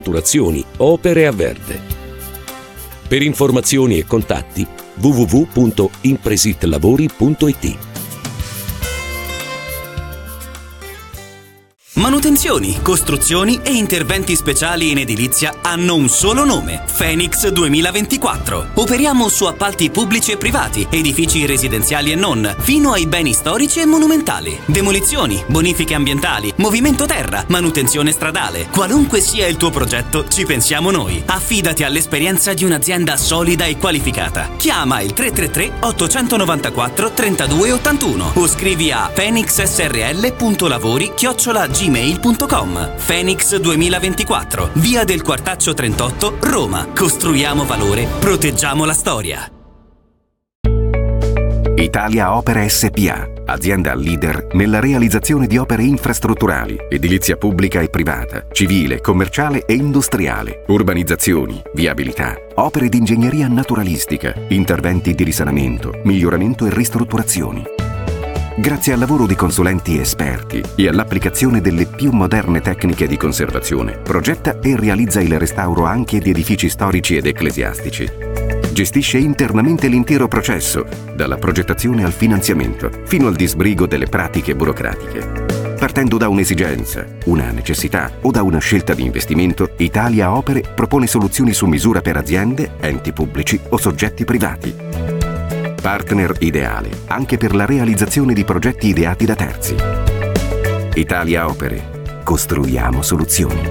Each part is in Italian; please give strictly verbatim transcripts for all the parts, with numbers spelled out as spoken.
Fatturazioni Opere a Verde. Per informazioni e contatti w w w punto impresitlavori punto i t. Manutenzioni, costruzioni e interventi speciali in edilizia hanno un solo nome: Phoenix duemilaventiquattro. Operiamo su appalti pubblici e privati, edifici residenziali e non, fino ai beni storici e monumentali. Demolizioni, bonifiche ambientali, movimento terra, manutenzione stradale. Qualunque sia il tuo progetto, ci pensiamo noi. Affidati all'esperienza di un'azienda solida e qualificata. Chiama il tre tre tre otto nove quattro tre due otto uno o scrivi a phoenixsrl.lavori chiocciola gmail punto com. Phoenix duemilaventiquattro, via del Quartaccio trentotto, Roma. Costruiamo valore, proteggiamo la storia. Italia Opere S P A, azienda leader nella realizzazione di opere infrastrutturali, edilizia pubblica e privata, civile, commerciale e industriale, urbanizzazioni, viabilità, opere di ingegneria naturalistica, interventi di risanamento, miglioramento e ristrutturazioni. Grazie al lavoro di consulenti esperti e all'applicazione delle più moderne tecniche di conservazione, progetta e realizza il restauro anche di edifici storici ed ecclesiastici. Gestisce internamente l'intero processo, dalla progettazione al finanziamento, fino al disbrigo delle pratiche burocratiche. Partendo da un'esigenza, una necessità o da una scelta di investimento, Italia Opere propone soluzioni su misura per aziende, enti pubblici o soggetti privati. Partner ideale anche per la realizzazione di progetti ideati da terzi. Italia Opere. Costruiamo soluzioni.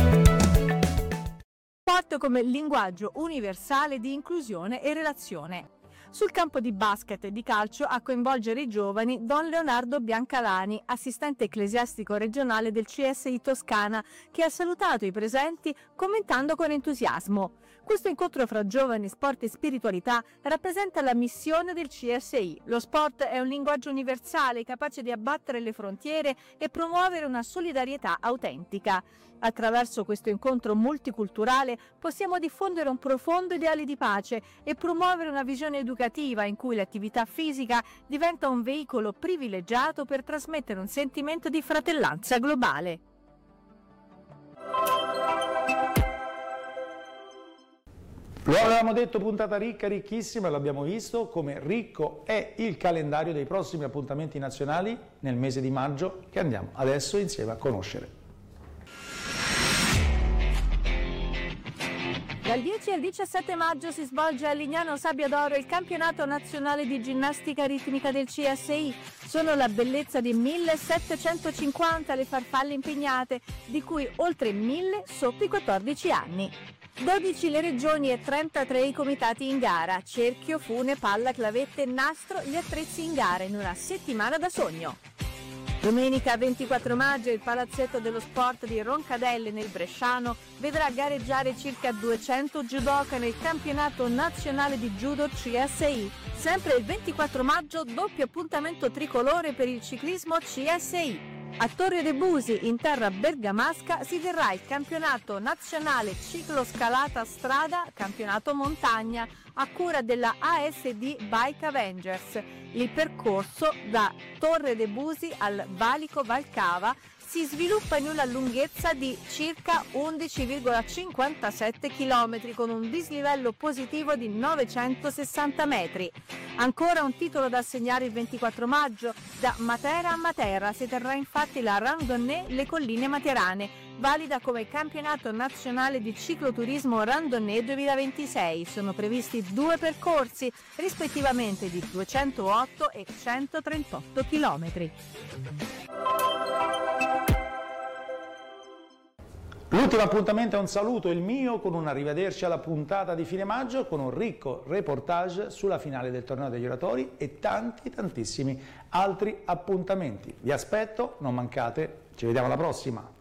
Sport come linguaggio universale di inclusione e relazione. Sul campo di basket e di calcio a coinvolgere i giovani Don Leonardo Biancalani, assistente ecclesiastico regionale del C S I Toscana, che ha salutato i presenti commentando con entusiasmo. Questo incontro fra giovani, sport e spiritualità rappresenta la missione del C S I. Lo sport è un linguaggio universale capace di abbattere le frontiere e promuovere una solidarietà autentica. Attraverso questo incontro multiculturale possiamo diffondere un profondo ideale di pace e promuovere una visione educativa in cui l'attività fisica diventa un veicolo privilegiato per trasmettere un sentimento di fratellanza globale. Lo avevamo detto, puntata ricca, ricchissima, e l'abbiamo visto come ricco è il calendario dei prossimi appuntamenti nazionali nel mese di maggio, che andiamo adesso insieme a conoscere. Dal dieci al diciassette maggio si svolge a Lignano Sabbia d'Oro il campionato nazionale di ginnastica ritmica del C S I. Sono la bellezza di millesettecentocinquanta le farfalle impegnate, di cui oltre mille sotto i quattordici anni. dodici le regioni e trentatré i comitati in gara, cerchio, fune, palla, clavette, nastro, gli attrezzi in gara in una settimana da sogno. Domenica ventiquattro maggio il Palazzetto dello Sport di Roncadelle nel Bresciano vedrà gareggiare circa duecento judoka nel campionato nazionale di judo C S I. Sempre il ventiquattro maggio doppio appuntamento tricolore per il ciclismo C S I. A Torre de' Busi, in terra bergamasca, si terrà il campionato nazionale cicloscalata strada, campionato montagna, a cura della A S D Bike Avengers. Il percorso da Torre de' Busi al Valico Valcava si sviluppa in una lunghezza di circa undici virgola cinquantasette chilometri con un dislivello positivo di novecentosessanta metri. Ancora un titolo da assegnare il ventiquattro maggio. Da Matera a Matera si terrà infatti la Randonnée Le Colline Materane, valida come campionato nazionale di cicloturismo Randonnée duemilaventisei. Sono previsti due percorsi, rispettivamente di duecentootto e centotrentotto chilometri. L'ultimo appuntamento è un saluto, il mio, con un arrivederci alla puntata di fine maggio, con un ricco reportage sulla finale del torneo degli oratori e tanti tantissimi altri appuntamenti. Vi aspetto, non mancate, ci vediamo alla prossima!